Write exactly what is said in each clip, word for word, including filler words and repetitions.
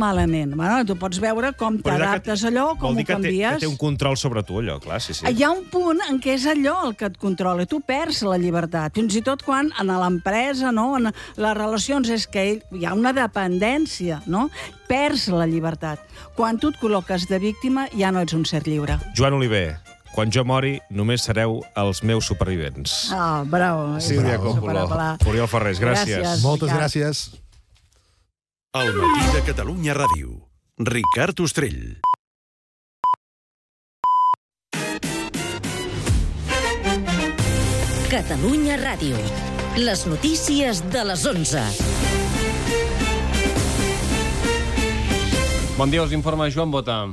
malament. Bueno, tu pots veure com t'adaptes allò, com ho canvies. Que té un control sobre tu, allò, clar, sí, sí. Hi ha un punt en què és allò el que et controla. Tu perds la llibertat. Fins i tot quan en l'empresa, no, en les relacions, és que hi ha una dependència, no? Perds la llibertat. Quan tu et col·loques de víctima, ja no ets un ser lliure. Joan Oliver, quan jo mori, només sereu els meus supervivents. Ah, bravo. Sílvia Coppola, Oriol Ferrés, gràcies. Gràcies. Moltes gràcies. El matí de Catalunya Ràdio. Ricard Ostrell. Catalunya Ràdio. Les notícies de les onze. Bon dia, us informa Joan Bota.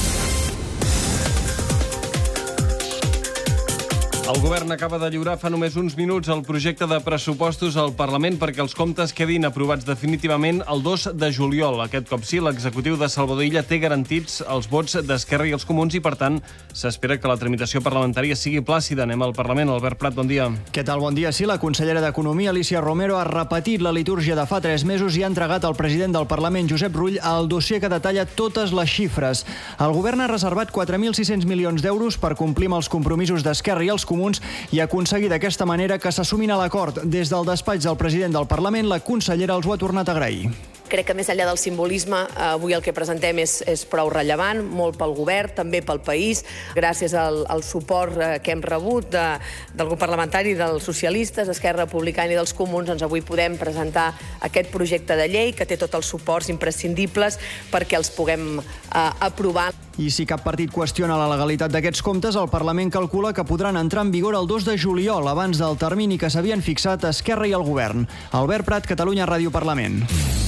El govern acaba de lliurar fa només uns minuts el projecte de pressupostos al Parlament perquè els comptes quedin aprovats definitivament el dos de juliol. Aquest cop sí, l'executiu de Salvador Illa té garantits els vots d'Esquerra i els Comuns i, per tant, s'espera que la tramitació parlamentària sigui plàcida. Anem al Parlament. Albert Prat, bon dia. Què tal? Bon dia. Sí, la consellera d'Economia, Alícia Romero, ha repetit la litúrgia de fa tres mesos i ha entregat al president del Parlament, Josep Rull, el dossier que detalla totes les xifres. El govern ha reservat quatre mil sis-cents milions d'euros per complir amb els compromisos d'Esquerra i els Comuns i aconseguir d'aquesta manera que s'assumin a l'acord. Des del despatx del president del Parlament, la consellera els ho ha tornat a agrair. Crec que més enllà del simbolisme, avui el que presentem és, és prou rellevant, molt pel govern, també pel país. Gràcies al, al suport que hem rebut de, del grup parlamentari dels socialistes, Esquerra Republicana i dels Comuns, doncs avui podem presentar aquest projecte de llei que té tots els suports imprescindibles perquè els puguem eh, aprovar. I si cap partit qüestiona la legalitat d'aquests comptes, el Parlament calcula que podran entrar en vigor el dos de juliol, abans del termini que s'havien fixat Esquerra i el govern. Albert Prat, Catalunya Ràdio Parlament.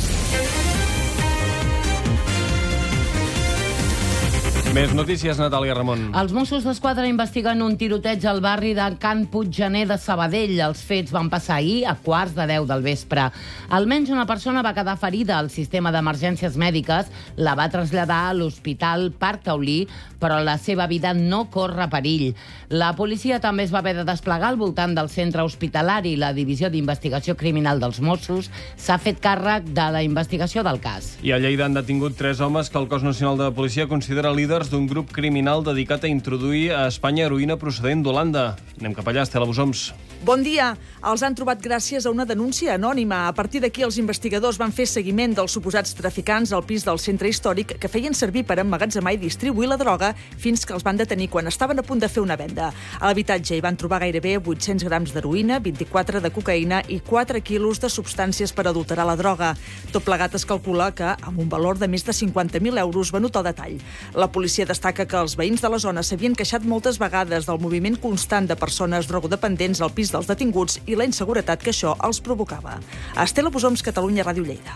Més notícies, Natàlia Ramon. Els Mossos d'Esquadra investiguen un tiroteig al barri de Can Puiggener de Sabadell. Els fets van passar ahir a quarts de deu del vespre. Almenys una persona va quedar ferida. El sistema d'emergències mèdiques la va traslladar a l'Hospital Parc Taulí, però la seva vida no corre perill. La policia també es va haver de desplegar al voltant del centre hospitalari. La Divisió d'Investigació Criminal dels Mossos s'ha fet càrrec de la investigació del cas. I a Lleida han detingut tres homes que el Cos Nacional de Policia considera líders d'un grup criminal dedicat a introduir a Espanya heroïna procedent d'Holanda. Anem cap allà, Estela Busoms. Bon dia. Els han trobat gràcies a una denúncia anònima. A partir d'aquí, els investigadors van fer seguiment dels suposats traficants al pis del centre històric que feien servir per emmagatzemar i distribuir la droga fins que els van detenir quan estaven a punt de fer una venda. A l'habitatge hi van trobar gairebé vuit-cents grams d'heroïna, vint-i-quatre de cocaïna i quatre quilos de substàncies per adulterar la droga. Tot plegat es calcula que, amb un valor de més de cinquanta mil euros venut al detall. La policia destaca que els veïns de la zona s'havien queixat moltes vegades del moviment constant de persones drogodependents al pis dels detinguts i la inseguretat que això els provocava. Estela Busoms, Catalunya Ràdio Lleida.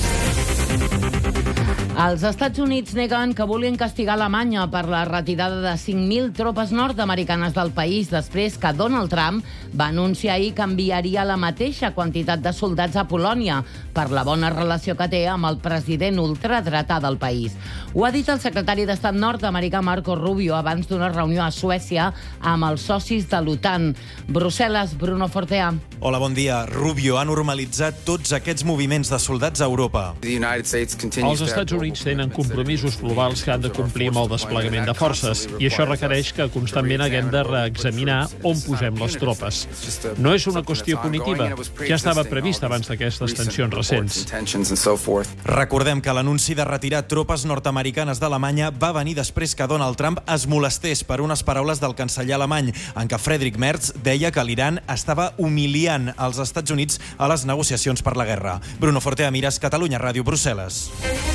Els Estats Units neguen que vulguin castigar Alemanya per la retirada de cinc mil tropes nord-americanes del país després que Donald Trump va anunciar ahir que enviaria la mateixa quantitat de soldats a Polònia per la bona relació que té amb el president ultradretà del país. Ho ha dit el secretari d'Estat nord-americà Marco Rubio abans d'una reunió a Suècia amb els socis de l'OTAN. Brussel·les, Bruno Fortea. Hola, bon dia. Rubio ha normalitzat tots aquests moviments de soldats a Europa. Els Estats Units tenen compromisos globals que han de complir amb el desplegament de forces i això requereix que constantment haguem de reexaminar on posem les tropes. No és una qüestió punitiva, ja estava previst abans d'aquestes tensions recents. Recordem que l'anunci de retirar tropes nord-americanes d'Alemanya va venir després que Donald Trump es molestés per unes paraules del canceller alemany en què Friedrich Merz deia que l'Iran estava humiliant als Estats Units a les negociacions per la guerra. Bruno Fortea Mires, Catalunya Ràdio, Brussel·les.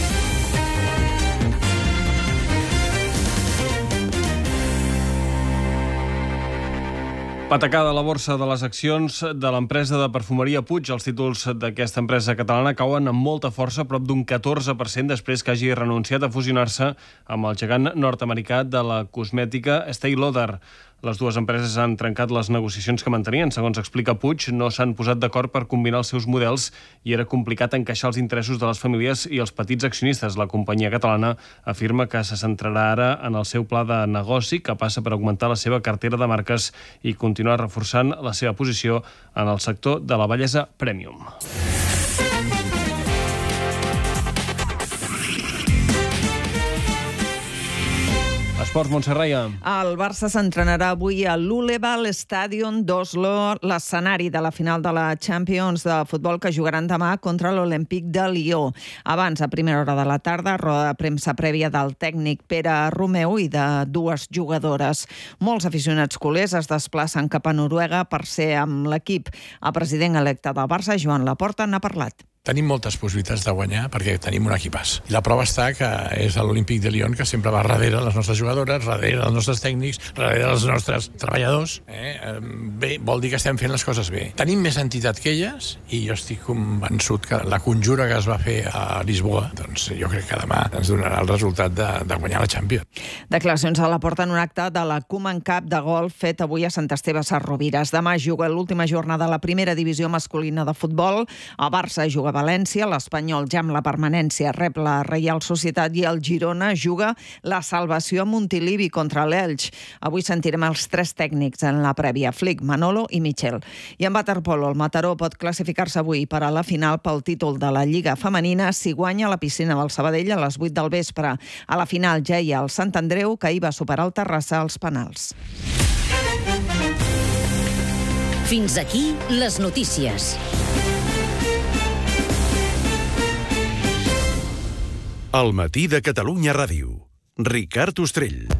Patacada a la borsa de les accions de l'empresa de perfumeria Puig. Els títols d'aquesta empresa catalana cauen amb molta força, prop d'un catorze per cent, després que hagi renunciat a fusionar-se amb el gegant nord-americà de la cosmètica Estée Lauder. Les dues empreses han trencat les negociacions que mantenien. Segons explica Puig, no s'han posat d'acord per combinar els seus models i era complicat encaixar els interessos de les famílies i els petits accionistes. La companyia catalana afirma que se centrarà ara en el seu pla de negoci, que passa per augmentar la seva cartera de marques i continuar reforçant la seva posició en el sector de la bellesa premium. esports, Montse Raia. El Barça s'entrenarà avui a l'Uleval Stadion d'Oslo, l'escenari de la final de la Champions de futbol que jugaran demà contra l'Olympique de Lió. Abans, a primera hora de la tarda, roda de premsa prèvia del tècnic Pere Romeu i de dues jugadores. Molts aficionats culers es desplacen cap a Noruega per ser amb l'equip. El president electe del Barça, Joan Laporta, n'ha parlat. Tenim moltes possibilitats de guanyar perquè tenim un equipàs. I la prova està que és l'Olímpic de Lyon que sempre va darrere les nostres jugadores, darrere els nostres tècnics, darrere els nostres treballadors. Eh? Bé, vol dir que estem fent les coses bé. Tenim més entitat que elles i jo estic convençut que la conjura que es va fer a Lisboa, doncs jo crec que demà ens donarà el resultat de, de guanyar la Champions. Declaracions a la porta en un acte de la Koeman Cup de golf fet avui a Sant Esteve Sesrovires. Demà juga l'última jornada de la primera divisió masculina de futbol. El Barça juga a València, l'Espanyol ja amb la permanència rep la Reial Societat i el Girona juga la salvació a Montilivi contra l'Elx. Avui sentirem els tres tècnics en la prèvia, Flick, Manolo i Michel. I en waterpolo, el Mataró pot classificar-se avui per a la final pel títol de la Lliga Femenina si guanya la piscina del Sabadell a les vuit del vespre. A la final ja hi ha el Sant Andreu, que ahir va superar el Terrassa als penals. Fins aquí les notícies. El matí de Catalunya Ràdio. Ricard Ostrell.